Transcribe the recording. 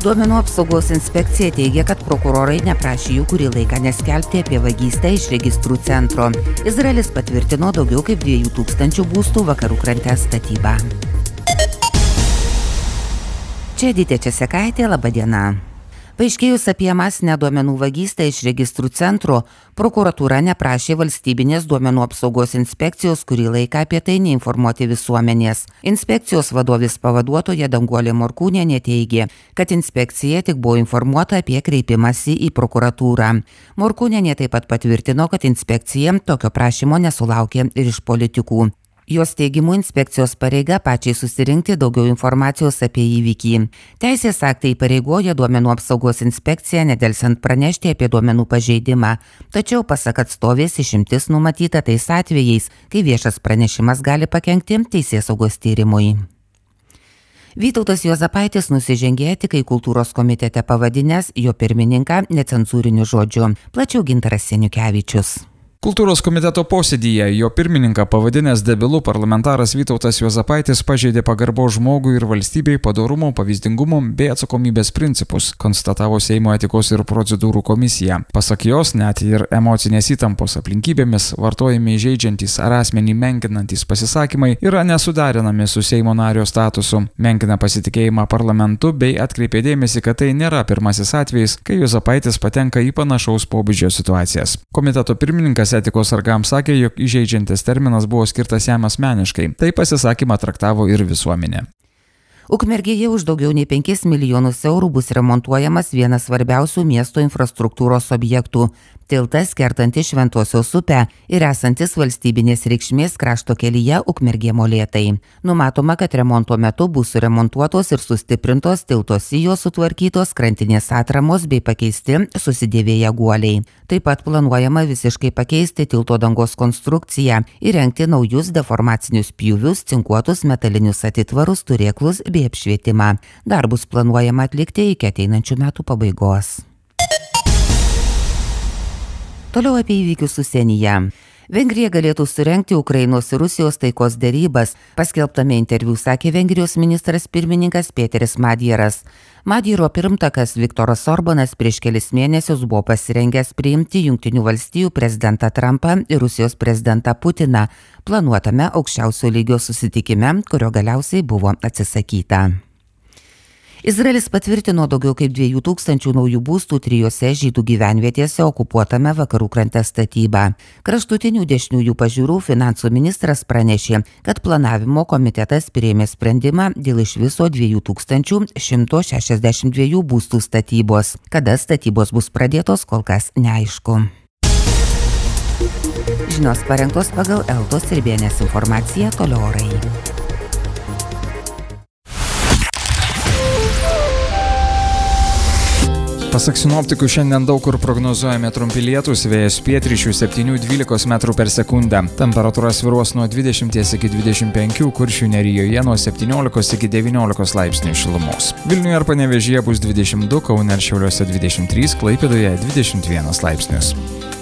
Duomenų apsaugos inspekcija teigia, kad prokurorai neprašė jų kurį laiką neskelbti apie vagystę iš registrų centro. Izraelis patvirtino daugiau kaip 2000 būstų Vakarų krante statybą. Čia Edita Česekaitė, laba diena. Paaiškėjus apie masinę duomenų vagystę iš registrų centro, prokuratūra neprašė valstybinės duomenų apsaugos inspekcijos kurį laiką apie tai neinformuoti visuomenės. Inspekcijos vadovės pavaduotoja Danguolė Morkūnienė teigė, kad inspekcija tik buvo informuota apie kreipimąsi į prokuratūrą. Morkūnienė taip pat patvirtino, kad inspekcija tokio prašymo nesulaukė ir iš politikų. Jos teigimu inspekcijos pareiga pačiai susirinkti daugiau informacijos apie įvykį. Teisės aktai įpareigoja duomenų apsaugos inspekciją nedelsiant pranešti apie duomenų pažeidimą, tačiau pasak atstovės išimtis numatyta tais atvejais, kai viešas pranešimas gali pakenkti teisėsaugos tyrimui. Vytautas Juozapaitis nusižengė etikai kultūros komitete pavadinęs jo pirmininką necenzūriniu žodžiu. Plačiau Gintaras Seniukevičius. Kultūros komiteto posėdyje jo pirmininką pavadinęs debilu parlamentaras Vytautas Juozapaitis pažeidė pagarbos žmogui ir valstybei padorumo, pavyzdingumo bei atsakomybės principus, konstatavo Seimo etikos ir procedūrų komisija. Pasak jos, net ir emocinės įtampos aplinkybėmis vartojami įžeidžiantys ar asmenį menkinantys pasisakymai yra nesuderinami su Seimo nario statusu, menkina pasitikėjimą parlamentu bei atkreipė dėmesį, kad tai nėra pirmasis atvejis, kai Juozapaitis patenka į panašaus pobūdžio situacijas. Komiteto pirmininkas etikos sargams sakė, jog įžeidžiantis terminas buvo skirtas jam asmeniškai. Tai pasisakymą traktavo ir visuomenė. Ukmergėje už daugiau nei 5 milijonus eurų bus remontuojamas vienas svarbiausių miesto infrastruktūros objektų – tiltas kertantis Šventosios upę ir esantis valstybinės reikšmės krašto kelyje Ukmergė-Molėtai. Numatoma, kad remonto metu bus suremontuotos ir sustiprintos tilto sijos, sutvarkytos krantinės atramos bei pakeisti susidėvėję guoliai. Taip pat planuojama visiškai pakeisti tilto dangos konstrukciją, įrengti naujus deformacinius pjūvius, cinkuotus metalinius atitvarus, turėklus bei apšvietimą. Darbus planuojama atlikti iki ateinančių metų pabaigos. Toliau apie įvykius užsienyje. Vengrija galėtų surengti Ukrainos ir Rusijos taikos derybas, paskelbtame interviu sakė Vengrijos ministras pirmininkas Peteris Madjeras. Madjero pirmtakas Viktoras Orbanas prieš kelis mėnesius buvo pasirengęs priimti Jungtinių valstijų prezidentą Trumpą ir Rusijos prezidentą Putiną planuotame aukščiausio lygio susitikime, kurio galiausiai buvo atsisakyta. Izraelis patvirtino daugiau kaip 2000 naujų būstų 3 žydų gyvenvietėse okupuotame Vakarų krante statybą. Kraštutinių dešiniųjų pažiūrų finansų ministras pranešė, kad planavimo komitetas priėmė sprendimą dėl iš viso 2162 būstų statybos. Kada statybos bus pradėtos, kol kas neaišku. Žinios parengtos pagal Eltos ir Bėnės informaciją, toliau orai. Pasak sinoptikų, šiandien daug kur prognozuojami trumpi lietūs, vėjas pietryčių 7–12 metrų per sekundę. Temperatūra svyruos nuo 20 iki 25, Kuršių nerijoje nuo 17 iki 19 laipsnių šilumos. Vilniuje ir Panevėžyje bus 22, Kaune ir Šiauliuose 23, Klaipėdoje 21 laipsnius.